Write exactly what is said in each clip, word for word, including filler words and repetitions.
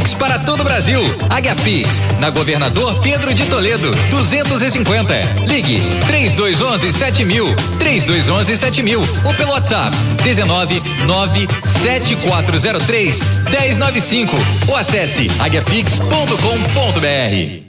Pix para todo o Brasil. Águia Pix, na Governador Pedro de Toledo, duzentos e cinquenta. Ligue três dois um um sete mil, três dois um um sete mil ou pelo WhatsApp dezenove nove sete quatro zero três um zero nove cinco ou acesse águia pix ponto com ponto br.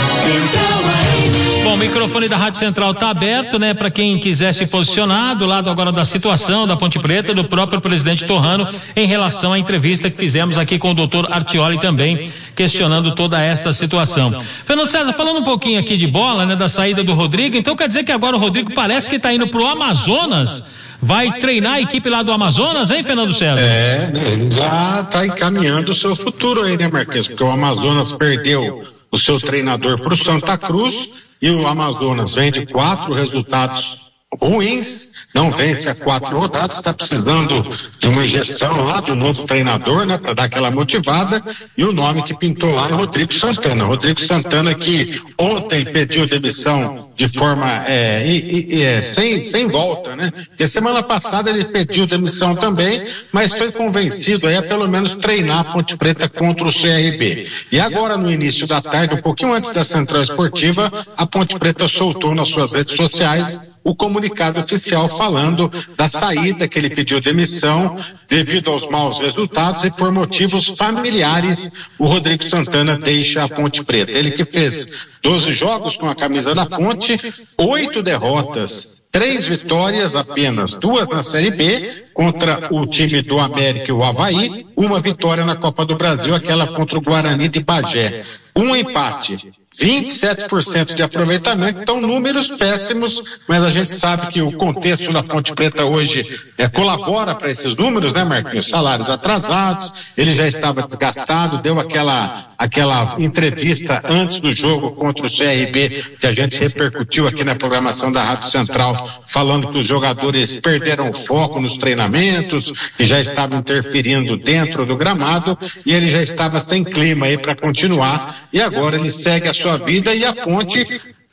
Bom, o microfone da Rádio Central está aberto, né, para quem quiser se posicionar do lado agora da situação da Ponte Preta, do próprio presidente Torrano, em relação à entrevista que fizemos aqui com o doutor Artioli também, questionando toda esta situação. Fernando César, falando um pouquinho aqui de bola, né, da saída do Rodrigo, então quer dizer que agora o Rodrigo parece que está indo pro Amazonas, vai treinar a equipe lá do Amazonas, hein, Fernando César? É, ele já está encaminhando o seu futuro aí, né, Marquês, porque o Amazonas perdeu o seu treinador para o Santa Cruz e o Amazonas vem de quatro resultados ruins, não vence há quatro rodadas, está precisando de uma injeção lá do novo treinador, né, para dar aquela motivada, e o nome que pintou lá é Rodrigo Santana. Rodrigo Santana que ontem pediu demissão de forma é, e, e, é, sem, sem volta, né? Porque semana passada ele pediu demissão também, mas foi convencido aí a pelo menos treinar a Ponte Preta contra o C R B. E agora no início da tarde, um pouquinho antes da Central Esportiva, a Ponte Preta soltou nas suas redes sociais o comunicado oficial falando da saída, que ele pediu demissão devido aos maus resultados e por motivos familiares. O Rodrigo Santana deixa a Ponte Preta. Ele que fez doze jogos com a camisa da Ponte, oito derrotas, três vitórias apenas, duas na Série B contra o time do América e o Avaí, uma vitória na Copa do Brasil, aquela contra o Guarani de Bagé, um empate, vinte e sete por cento de aproveitamento, então números péssimos, mas a gente sabe que o contexto da Ponte Preta hoje é, colabora para esses números, né, Marquinhos? Salários atrasados, ele já estava desgastado, deu aquela, aquela entrevista antes do jogo contra o C R B, que a gente repercutiu aqui na programação da Rádio Central, falando que os jogadores perderam o foco nos treinamentos, que já estavam interferindo dentro do gramado, e ele já estava sem clima aí para continuar, e agora ele segue a sua vida e a Ponte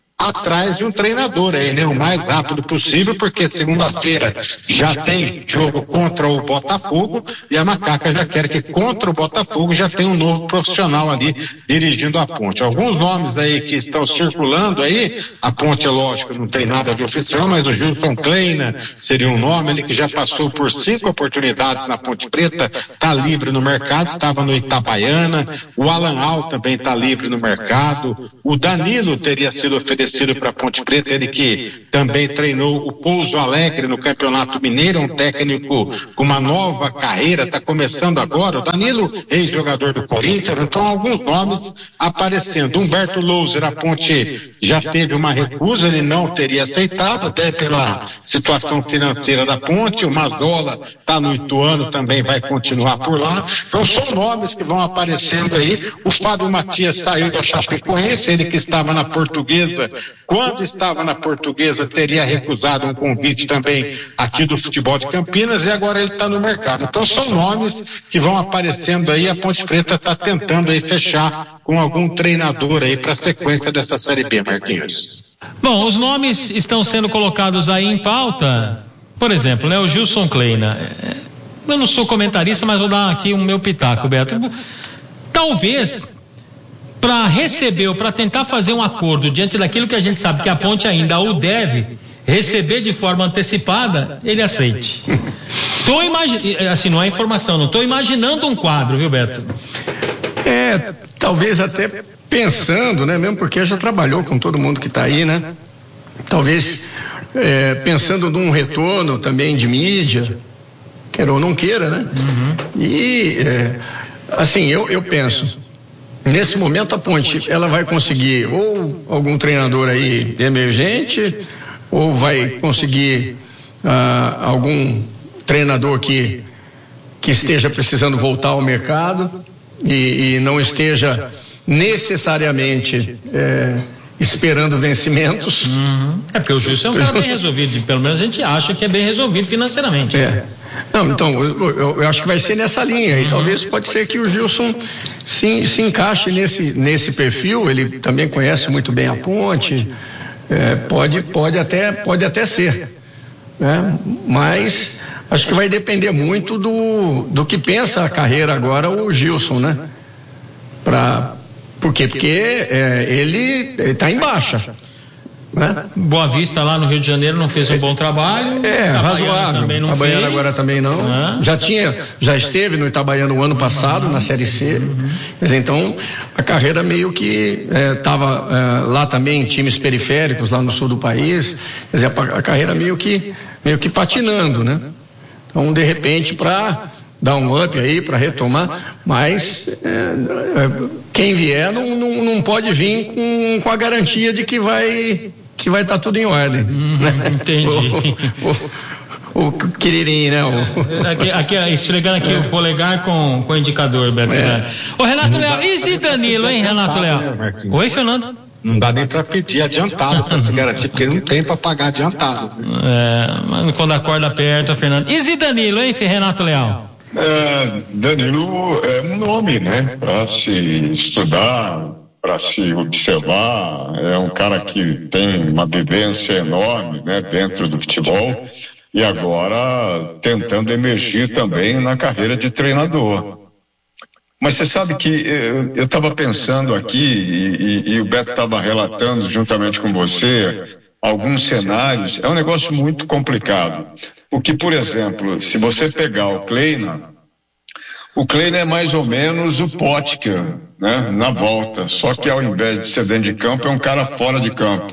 atrás de um treinador aí, né? O mais rápido possível, porque segunda-feira já tem jogo contra o Botafogo e a Macaca já quer que contra o Botafogo já tenha um novo profissional ali dirigindo a Ponte. Alguns nomes aí que estão circulando aí, a Ponte, é lógico, não tem nada de oficial, mas o Gilson Kleina seria um nome, ele que já passou por cinco oportunidades na Ponte Preta, está livre no mercado, estava no Itabaiana, o Alan Al também está livre no mercado, o Danilo teria sido oferecido para a Ponte Preta, ele que também treinou o Pouso Alegre no Campeonato Mineiro, um técnico com uma nova carreira, está começando agora, o Danilo, ex-jogador do Corinthians, então alguns nomes aparecendo. Humberto Louser, a Ponte já teve uma recusa, ele não teria aceitado, até pela situação financeira da Ponte, o Mazola está no Ituano, também vai continuar por lá, então são nomes que vão aparecendo aí. O Fábio Matias saiu da Chapecoense, ele que estava na Portuguesa, quando estava na Portuguesa teria recusado um convite também aqui do futebol de Campinas, e agora ele está no mercado. Então são nomes que vão aparecendo aí, a Ponte Preta está tentando aí fechar com algum treinador aí para a sequência dessa Série B, Marquinhos. Bom, os nomes estão sendo colocados aí em pauta, por exemplo, né, o Gilson Kleina. Eu não sou comentarista, mas vou dar aqui o meu pitaco, Beto. Talvez para receber ou para tentar fazer um acordo diante daquilo que a gente sabe que a Ponte ainda o deve, receber de forma antecipada, ele aceite. Tô imaginando, assim, não é informação, não estou imaginando um quadro, viu, Beto? É, talvez até pensando, né, mesmo porque já trabalhou com todo mundo que está aí, né? Talvez é, pensando num retorno também de mídia, queira ou não queira, né? Uhum. E, é, assim, eu, eu penso, nesse momento a Ponte, ela vai conseguir ou algum treinador aí emergente, ou vai conseguir ah, algum treinador que, que esteja precisando voltar ao mercado e, e não esteja necessariamente é, esperando vencimentos. Uhum. É porque o Gilson é um cara bem resolvido, pelo menos a gente acha que é bem resolvido financeiramente. É. Não, então, eu, eu, eu acho que vai ser nessa linha, e uhum. talvez pode ser que o Gilson se, se encaixe nesse, nesse perfil, ele também conhece muito bem a Ponte, é, pode, pode, até, pode até ser, né? Mas acho que vai depender muito do, do que pensa a carreira agora o Gilson, né? Pra, por quê? Porque é, ele está em baixa. Né? Boa Vista lá no Rio de Janeiro não fez um bom trabalho. É, razoável. Também não Itabaiana fez. agora também não. Ah. Já tinha, já esteve no Itabaiana o ano passado, na Série C. Uhum. Mas então a carreira meio que estava é, é, lá também em times periféricos, lá no sul do país. Quer dizer, a, a carreira meio que, meio que patinando, né? Então, de repente, para dar um up aí, para retomar, mas é, é, quem vier não, não, não pode vir com, com a garantia de que vai que vai estar tudo em ordem. Hum, né? Entendi. O, o, o queririnho, né? O... Aqui, aqui, esfregando aqui é. o polegar com, com o indicador, Beto. É. Ô, Renato Leal, e se Danilo, hein, Renato Leal? Oi, Fernando? Não dá nem para pedir adiantado para se garantir, porque não tem para pagar adiantado. É, mas quando a corda aperta, Fernando. E se Danilo, hein, Renato Leal? É, Danilo é um nome, né? Para se estudar, para se observar. É um cara que tem uma vivência enorme, né, dentro do futebol e agora tentando emergir também na carreira de treinador. Mas você sabe que eu estava pensando aqui e, e, e o Beto estava relatando juntamente com você alguns cenários. É um negócio muito complicado. Porque, por exemplo, se você pegar o Kleina, o Kleina é mais ou menos o Potker, né, na volta. Só que ao invés de ser dentro de campo, é um cara fora de campo.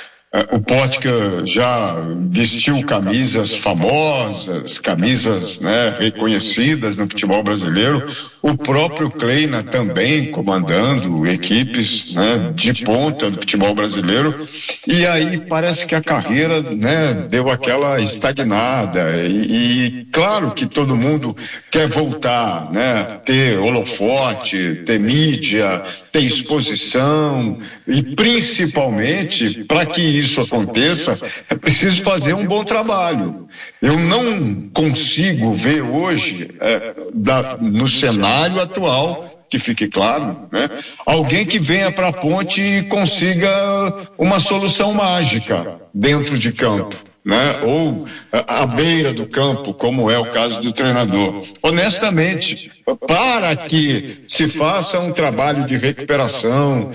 O Potker já vestiu camisas famosas, camisas, né, reconhecidas no futebol brasileiro. O próprio Kleina também comandando equipes, né, de ponta do futebol brasileiro. E aí parece que a carreira, né, deu aquela estagnada. E, e claro que todo mundo quer voltar, né, ter holofote, ter mídia, ter exposição e principalmente para que isso isso aconteça, é preciso fazer um bom trabalho. Eu não consigo ver hoje, é, da, no cenário atual, que fique claro, né, alguém que venha para a ponte e consiga uma solução mágica dentro de campo, né, ou à beira do campo, como é o caso do treinador. Honestamente, para que se faça um trabalho de recuperação,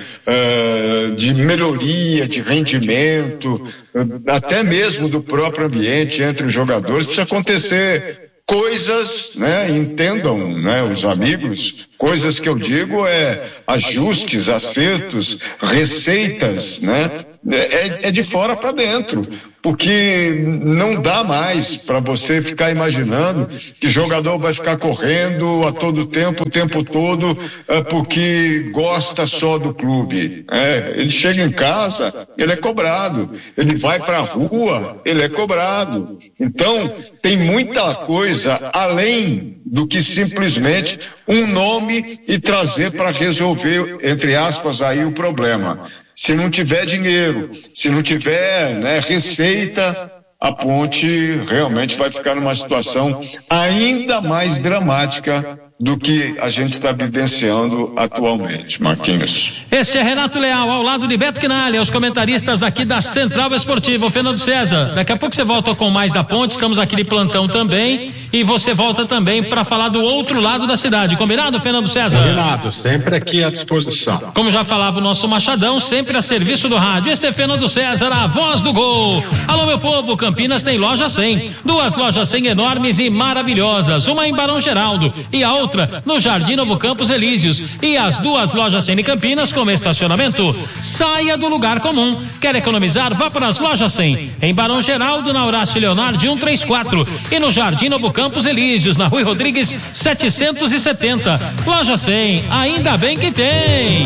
uh, de melhoria, de rendimento, uh, até mesmo do próprio ambiente entre os jogadores, precisa acontecer coisas, né, entendam, né, os amigos, coisas que eu digo é ajustes, acertos, receitas, né, é, é de fora para dentro, porque não dá mais para você ficar imaginando que jogador vai ficar correndo a todo tempo, o tempo todo, é, porque gosta só do clube. É, ele chega em casa, ele é cobrado. Ele vai para a rua, ele é cobrado. Então, tem muita coisa além do que simplesmente um nome e trazer para resolver, entre aspas, aí o problema. Se não tiver dinheiro, se não tiver, né, receita, a ponte realmente vai ficar numa situação ainda mais dramática do que a gente está vivenciando atualmente, Marquinhos. Esse é Renato Leal, ao lado de Beto Quinalha, os comentaristas aqui da Central Esportiva. O Fernando César, daqui a pouco você volta com mais da ponte, estamos aqui de plantão também, e você volta também para falar do outro lado da cidade. Combinado, Fernando César? Combinado, sempre aqui à disposição. Como já falava o nosso Machadão, sempre a serviço do rádio. Esse é Fernando César, a voz do gol. Alô, meu povo, Campinas tem loja cem. Duas lojas cem enormes e maravilhosas. Uma em Barão Geraldo e a outra no Jardim Novo Campos Elíseos. E as duas lojas cem em Campinas com estacionamento. Saia do lugar comum. Quer economizar? Vá para as lojas cem. Em Barão Geraldo, na Horácio Leonardo cento e trinta e quatro. E no Jardim Novo Campos Elíseos, na Rui Rodrigues setecentos e setenta. Loja cem, ainda bem que tem.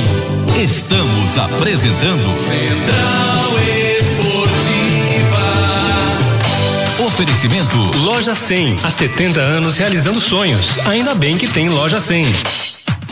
Estamos apresentando Central Esportiva. Oferecimento Loja cem, há setenta anos realizando sonhos. Ainda bem que tem Loja cem.